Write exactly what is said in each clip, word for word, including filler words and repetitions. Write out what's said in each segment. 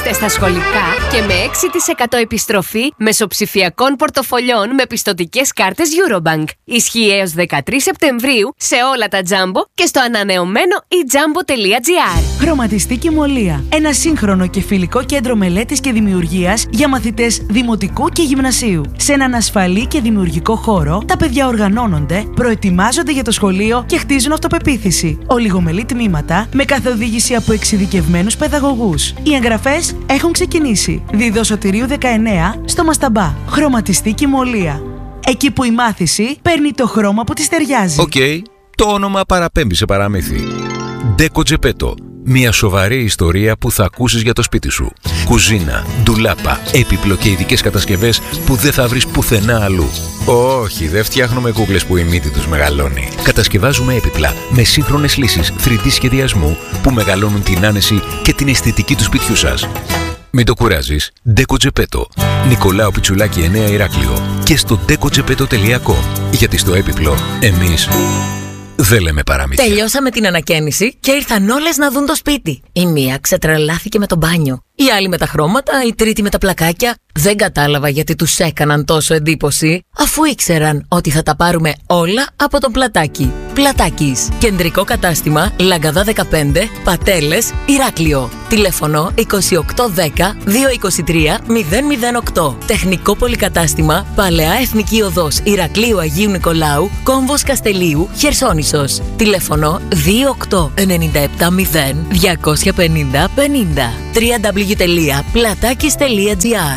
είστε στα σχολικά και με έξι τοις εκατό επιστροφή μεσοψηφιακών πορτοφολιών με πιστωτικές κάρτες Eurobank. Ισχύει έως δεκατρείς Σεπτεμβρίου σε όλα τα Jumbo και στο ανανεωμένο e jumbo τελεία gr. Χρωματιστή Μολία. Ένα σύγχρονο και φιλικό κέντρο μελέτης και δημιουργίας για μαθητές δημοτικού και γυμνασίου. Σε έναν ασφαλή και δημιουργικό χώρο, τα παιδιά οργανώνονται, προετοιμάζονται για το σχολείο και χτίζουν αυτοπεποίθηση. Ολιγομελή τμήματα με καθοδήγηση από εξειδικευμένους παιδαγωγούς. Οι εγγραφές έχουν ξεκινήσει. Δίδο Σωτηρίου δεκαεννέα στο Μασταμπά. Χρωματιστή Μολία. Εκεί που η μάθηση παίρνει το χρώμα που της ταιριάζει. Οκ, okay. Το όνομα παραπέμπει σε παραμύθι. Ντέκο Τζεπέτο. Μια σοβαρή ιστορία που θα ακούσεις για το σπίτι σου. Κουζίνα, ντουλάπα, έπιπλο και ειδικές κατασκευές που δεν θα βρεις πουθενά αλλού. Όχι, δεν φτιάχνουμε κούκλες που η μύτη τους μεγαλώνει. Κατασκευάζουμε έπιπλα με σύγχρονες λύσεις θρι ντι σχεδιασμού που μεγαλώνουν την άνεση και την αισθητική του σπιτιού σας. Μην το κουράζεις. Ντέκο Τζεπέτο. Νικολάου Πιτσουλάκη εννέα Ηράκλειο. Και στο ντέκο τζεπέτο τελεία κομ. Γιατί στο έπιπλο εμείς δεν λέμε παραμύθια. Τελειώσαμε την ανακαίνιση και ήρθαν όλες να δουν το σπίτι. Η μία ξετρελάθηκε με το μπάνιο. Η άλλη με τα χρώματα, η τρίτη με τα πλακάκια. Δεν κατάλαβα γιατί τους έκαναν τόσο εντύπωση, αφού ήξεραν ότι θα τα πάρουμε όλα από τον Πλατάκι. Πλατάκης. Κεντρικό κατάστημα, Λαγκαδά δεκαπέντε, Πατέλες, Ηράκλειο. Τηλέφωνο είκοσι οκτώ δέκα διακόσια είκοσι τρία μηδέν μηδέν οκτώ. Τεχνικό πολυκατάστημα, Παλαιά Εθνική Οδός Ηρακλείου Αγίου Νικολάου, Κόμβος Καστελίου, Χερσόνησος. Τηλέφωνο δύο οκτώ εννιά επτά μηδέν διακόσια πενήντα πενήντα. double-u double-u double-u τελεία πλατάκης τελεία gr.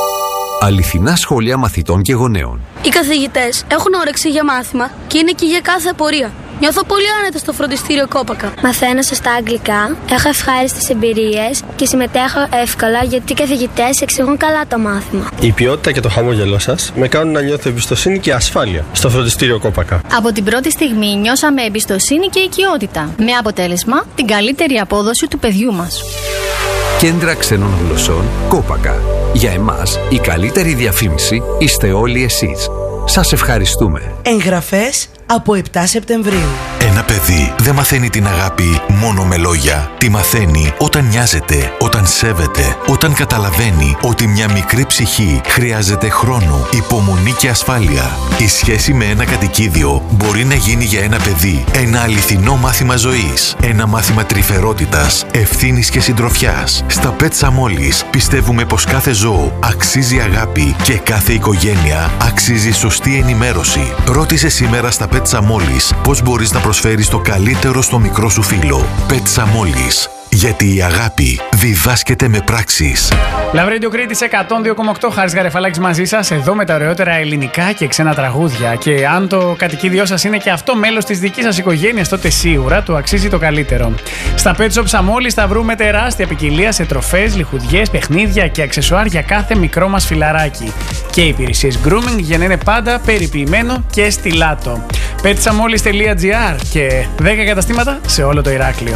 Αληθινά σχόλια μαθητών και γονέων. Οι καθηγητές έχουν όρεξη για μάθημα και είναι εκεί για κάθε απορία. Νιώθω πολύ άνετα στο φροντιστήριο Κόπακα. Μαθαίνω σωστά αγγλικά, έχω ευχάριστες εμπειρίες και συμμετέχω εύκολα γιατί οι καθηγητές εξηγούν καλά το μάθημα. Η ποιότητα και το χαμόγελό σας με κάνουν να νιώθω εμπιστοσύνη και ασφάλεια στο φροντιστήριο Κόπακα. Από την πρώτη στιγμή νιώσαμε εμπιστοσύνη και οικειότητα, με αποτέλεσμα την καλύτερη απόδοση του παιδιού μας. Κέντρα Ξένων Γλωσσών Κόπακα. Για εμάς η καλύτερη διαφήμιση είστε όλοι εσείς. Σας ευχαριστούμε. Εγγραφές από επτά Σεπτεμβρίου. Ένα παιδί δεν μαθαίνει την αγάπη μόνο με λόγια. Τη μαθαίνει όταν νοιάζεται, όταν σέβεται, όταν καταλαβαίνει ότι μια μικρή ψυχή χρειάζεται χρόνο, υπομονή και ασφάλεια. Η σχέση με ένα κατοικίδιο μπορεί να γίνει για ένα παιδί ένα αληθινό μάθημα ζωής. Ένα μάθημα τρυφερότητας, ευθύνης και συντροφιάς. Στα Pets Amolis πιστεύουμε πως κάθε ζώο αξίζει αγάπη και κάθε οικογένεια αξίζει σωστή ενημέρωση. Ρώτησε σήμερα στα Pets Amolis πώς μπορείς να προσφέρεις το καλύτερο στο μικρό σου φίλο. Pets Amolis. Γιατί η αγάπη διδάσκεται με πράξεις. Love Radio Κρήτης εκατόν δύο κόμμα οκτώ, Χάρης Γαρεφαλάκης μαζί σας, εδώ με τα ωραιότερα ελληνικά και ξένα τραγούδια. Και αν το κατοικίδιό σας είναι και αυτό μέλος της δικής σας οικογένειας, τότε σίγουρα του αξίζει το καλύτερο. Στα Pet Shops Amolis θα βρούμε τεράστια ποικιλία σε τροφές, λιχουδιές, παιχνίδια και αξεσουάρ για κάθε μικρό μας φιλαράκι. Και υπηρεσίες grooming για να είναι πάντα περιποιημένο και στυλάτο. pets amolis τελεία gr και δέκα καταστήματα σε όλο το Ηράκλειο.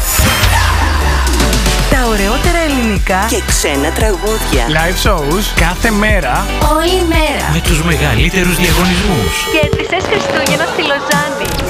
Τα ωραιότερα ελληνικά και ξένα τραγούδια. Live shows κάθε μέρα. Όλη μέρα. Με τους μεγαλύτερους διαγωνισμούς. Και τις Χριστούγεννα στη Λοζάνη.